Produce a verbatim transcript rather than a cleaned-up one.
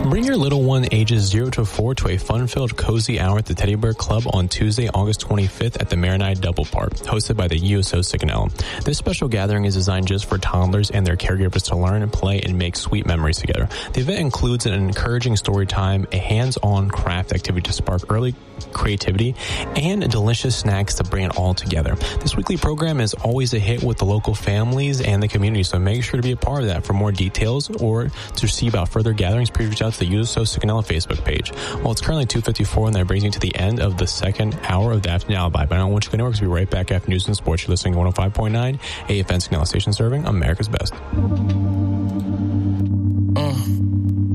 Bring your little one ages zero to four to a fun-filled cozy hour at the Teddy Bear Club on Tuesday, August twenty-fifth at the Maronite Double Park, hosted by the U S O Signal. This special gathering is designed just for toddlers and their caregivers to learn and play and make sweet memories together. The event includes an encouraging story time, a hands-on craft activity to spark early creativity, and delicious snacks to bring it all together. This weekly program is always a hit with the local families and the community, so make sure to be a part of that. For more details or to see about further gatherings, please reach out to the U S O Signal Facebook page. Well, it's currently two fifty-four, and that brings me to the end of the second hour of the Afternoon Alibi. But I don't want you to go anywhere because we'll be right back after news and sports. You're listening to one oh five point nine A F N Signal, station serving America's Best.